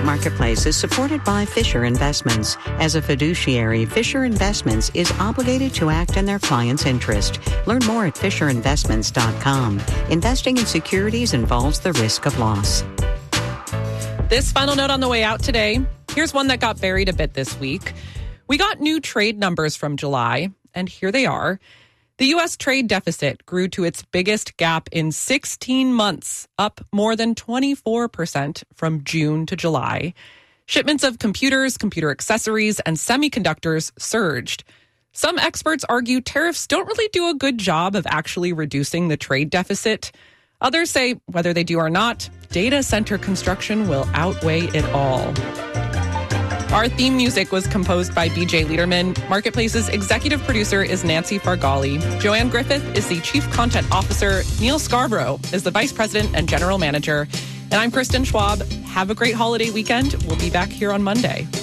Marketplace is supported by Fisher Investments. As a fiduciary, Fisher Investments is obligated to act in their client's interest. Learn more at FisherInvestments.com. Investing in securities involves the risk of loss. This final note on the way out today. Here's one that got buried a bit this week. We got new trade numbers from July, and here they are. The U.S. trade deficit grew to its biggest gap in 16 months, up more than 24% from June to July. Shipments of computers, computer accessories, and semiconductors surged. Some experts argue tariffs don't really do a good job of actually reducing the trade deficit. Others say whether they do or not, data center construction will outweigh it all. Our theme music was composed by BJ Liederman. Marketplace's executive producer is Nancy Fargali. Joanne Griffith is the chief content officer. Neil Scarborough is the vice president and general manager. And I'm Kristen Schwab. Have a great holiday weekend. We'll be back here on Monday.